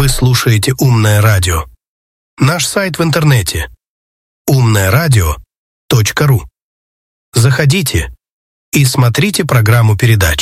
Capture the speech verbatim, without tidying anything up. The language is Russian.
Вы слушаете «Умное радио». Наш сайт в интернете умное радио точка ру. Заходите и смотрите программу передач.